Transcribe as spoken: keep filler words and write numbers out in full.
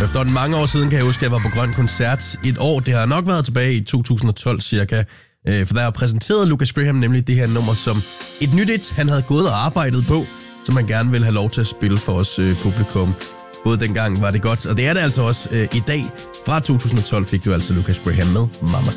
Efter mange år siden kan jeg huske, at jeg var på Grøn Koncert et år. Det har nok været tilbage i to tusind og tolv cirka. For der præsenterede Lukas Graham nemlig det her nummer som et nyt et, han havde gået og arbejdet på, som han gerne ville have lov til at spille for os øh, publikum. Både dengang var det godt, og det er det altså også øh, i dag. Fra to tusind og tolv fik du altså Lukas Graham med Mama